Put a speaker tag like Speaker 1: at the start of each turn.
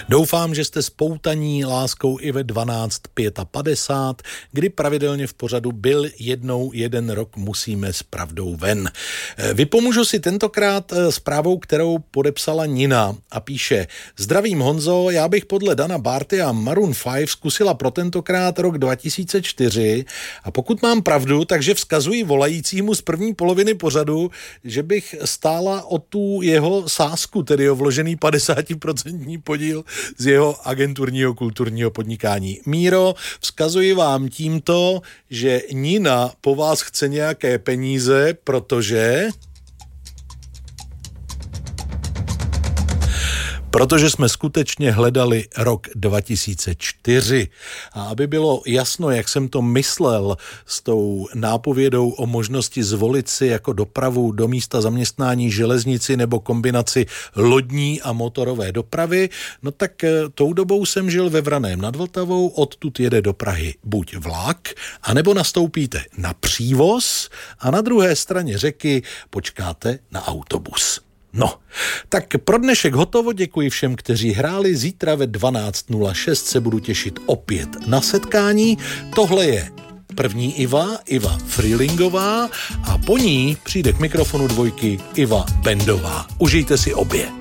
Speaker 1: Doufám, že jste spoutaní láskou i ve 12:55, kdy pravidelně v pořadu Byl jednou jeden rok musíme s pravdou ven. Vypomůžu si tentokrát zprávou, kterou podepsala Nina a píše: Zdravím Honzo, já bych podle Dana Barty a Maroon 5 zkusila pro tentokrát rok 2004 a pokud mám pravdu, takže vzkazuji volajícímu z první poloviny pořadu, že bych stála o tu jeho sázku, tedy o vložený 50% podíl z jeho agenturního kulturního podnikání. Míro, vzkazuji vám tímto, že Nina po vás chce nějaké peníze, protože jsme skutečně hledali rok 2004. A aby bylo jasno, jak jsem to myslel s tou nápovědou o možnosti zvolit si jako dopravu do místa zaměstnání železnici nebo kombinaci lodní a motorové dopravy, no tak tou dobou jsem žil ve Vraném nad Vltavou, odtud jede do Prahy buď vlak, anebo nastoupíte na přívoz a na druhé straně řeky počkáte na autobus. No, tak pro dnešek hotovo, děkuji všem, kteří hráli, zítra ve 12:06 se budu těšit opět na setkání, tohle je první Iva Freelingová a po ní přijde k mikrofonu dvojky Iva Bendová. Užijte si obě.